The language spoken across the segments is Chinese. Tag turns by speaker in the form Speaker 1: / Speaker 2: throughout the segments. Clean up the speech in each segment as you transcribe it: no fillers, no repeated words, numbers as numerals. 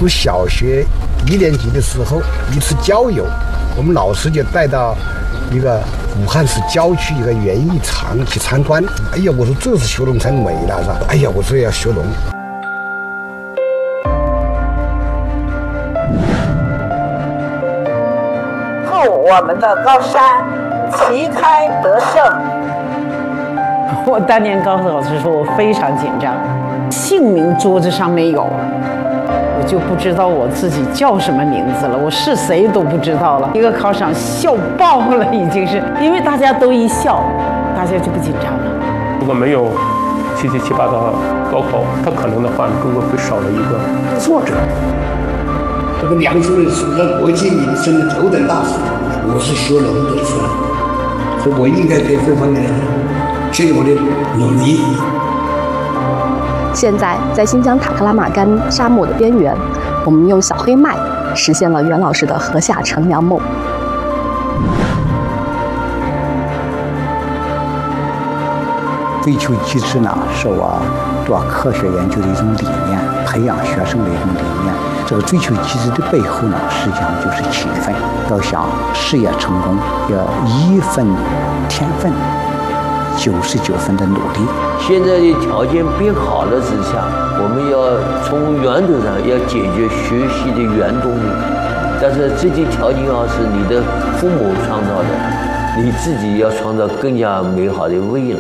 Speaker 1: 读小学1年级的时候，一次郊游，我们老师就带到一个武汉市郊区一个园艺场去参观。哎呀，我说这是学农才美了，是吧？哎呀，我说要学农。
Speaker 2: 祝我们的高山旗开得胜。
Speaker 3: 我当年高考的时候，我非常紧张，姓名桌子上没有，我就不知道我自己叫什么名字了，我是谁都不知道了。一个考场笑爆了，已经是因为大家都一笑，大家就不紧张了。
Speaker 4: 如果没有778的高考，他可能的话，中国会少了一个作者。
Speaker 1: 这个梁书人是个国计民生的头等大事，我是学农的出来，所以我应该在这方面尽我的努力。
Speaker 5: 现在在新疆塔克拉玛干沙漠的边缘，我们用小黑麦实现了袁老师的禾下乘凉梦。
Speaker 6: 追求机制呢，是我做科学研究的一种理念，培养学生的一种理念。这个追求机制的背后呢，实际上就是勤奋。要想事业成功，要1分天分，99分的努力。
Speaker 7: 现在的条件变好了之下，我们要从源头上要解决学习的原动力。但是这些条件要是你的父母创造的，你自己要创造更加美好的未来。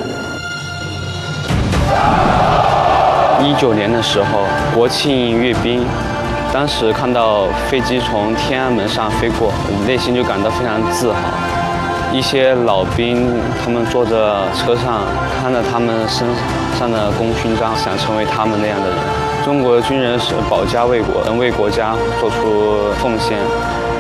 Speaker 8: 19年的时候，国庆阅兵，当时看到飞机从天安门上飞过，我内心就感到非常自豪。一些老兵，他们坐着车上，看着他们身上的功勋章，想成为他们那样的人。中国的军人是保家卫国，能为国家做出奉献。